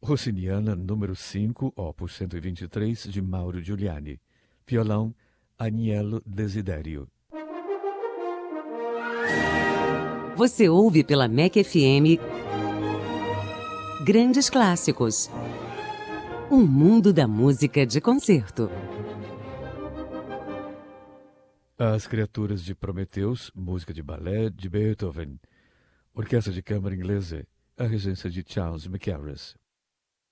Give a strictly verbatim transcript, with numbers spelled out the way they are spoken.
Rossiniana número cinco, opus cento e vinte e três, de Mauro Giuliani. Violão, Aniello Desiderio. Você ouve pela M E C F M Grandes Clássicos. Um mundo da música de concerto. As Criaturas de Prometeus, música de balé de Beethoven. Orquestra de Câmara Inglesa, a regência de Charles Mackerras.